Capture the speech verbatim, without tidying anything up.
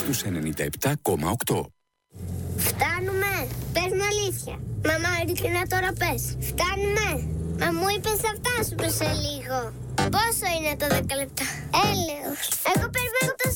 στους ενενήντα επτά κόμμα οκτώ. Φτάνουμε. Πες μου αλήθεια. Μαμά, ειλικρινά τώρα πες. Φτάνουμε. Μα μου είπες θα φτάσουμε σε λίγο. Πόσο είναι το δέκα λεπτά? Έλεος. Εγώ περιμένω το